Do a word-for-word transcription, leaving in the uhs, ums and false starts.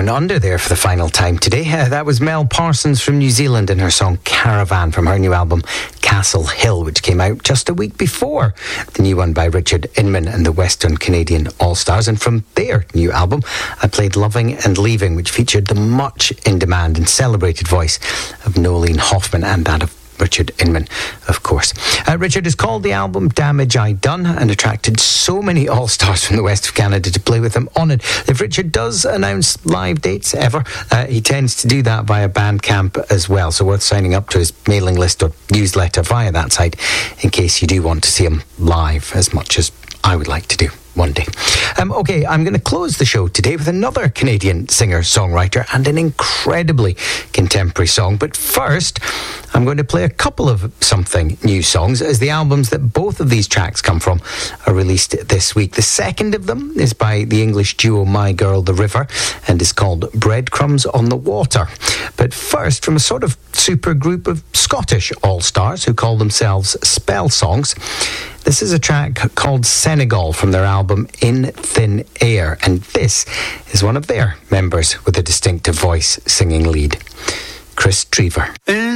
Down Under there for the final time today. Uh, that was Mel Parsons from New Zealand and her song Caravan from her new album Castle Hill, which came out just a week before the new one by Richard Inman and the Western Canadian All-Stars. And from their new album, I played Loving and Leaving, which featured the much in-demand and celebrated voice of Nolene Hoffman and that of Richard Inman, of course. Uh, Richard has called the album Damage I Done and attracted so many all-stars from the west of Canada to play with him on it. If Richard does announce live dates ever, uh, he tends to do that via Bandcamp as well, so worth signing up to his mailing list or newsletter via that site in case you do want to see him live, as much as I would like to do one day. Um, okay, I'm going to close the show today with another Canadian singer-songwriter and an incredibly contemporary song. But first, I'm going to play a couple of something new songs, as the albums that both of these tracks come from are released this week. The second of them is by the English duo My Girl The River and is called Breadcrumbs on the Water. But first, from a sort of super group of Scottish all-stars who call themselves Spell Songs, this is a track called Senegal from their album In Thin Air, and this is one of their members with a distinctive voice singing lead, Chris Trevor.